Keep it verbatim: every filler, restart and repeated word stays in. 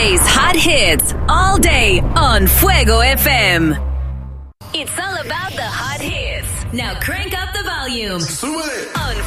J's hot hits all day on Fuego F M. It's all about the hot hits. Now crank up the volume. Súbele. On